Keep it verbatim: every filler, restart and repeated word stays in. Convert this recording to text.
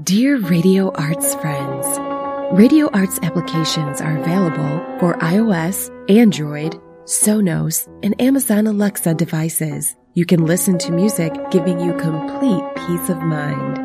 Dear Radio Arts friends, Radio Arts applications are available for iOS, Android, Sonos, and Amazon Alexa devices. You can listen to music, giving you complete peace of mind.